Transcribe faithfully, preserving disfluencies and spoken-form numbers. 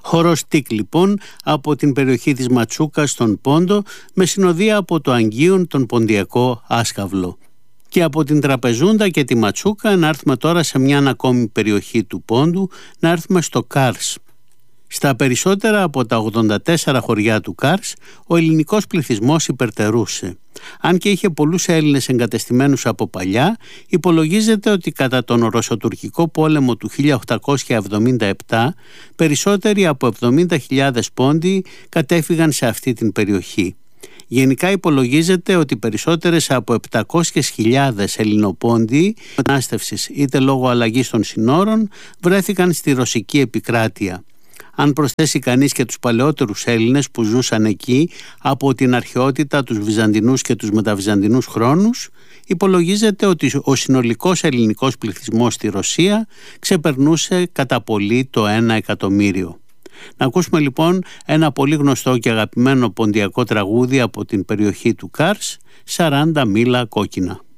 Χορός Τικ λοιπόν από την περιοχή της Ματσούκας στον Πόντο, με συνοδεία από το Αγγείον τον Ποντιακό Άσκαυλο. Και από την Τραπεζούντα και τη Ματσούκα να έρθουμε τώρα σε μια ακόμη περιοχή του Πόντου, να έρθουμε στο Κάρς. Στα περισσότερα από τα ογδόντα τέσσερα χωριά του Κάρς, ο ελληνικός πληθυσμός υπερτερούσε. Αν και είχε πολλούς Έλληνες εγκατεστημένους από παλιά, υπολογίζεται ότι κατά τον Ρωσοτουρκικό πόλεμο του χίλια οκτακόσια εβδομήντα επτά, περισσότεροι από εβδομήντα χιλιάδες Πόντιοι κατέφυγαν σε αυτή την περιοχή. Γενικά υπολογίζεται ότι περισσότερες από επτακόσιες χιλιάδες Ελληνοπόντιοι μετανάστευσης είτε λόγω αλλαγής των συνόρων βρέθηκαν στη ρωσική επικράτεια. Αν προσθέσει κανείς και τους παλαιότερους Έλληνες που ζούσαν εκεί από την αρχαιότητα, τους Βυζαντινούς και τους μεταβυζαντινούς χρόνους, υπολογίζεται ότι ο συνολικός ελληνικός πληθυσμός στη Ρωσία ξεπερνούσε κατά πολύ το ένα εκατομμύριο. Να ακούσουμε λοιπόν ένα πολύ γνωστό και αγαπημένο ποντιακό τραγούδι από την περιοχή του Κάρς, σαράντα μήλα κόκκινα.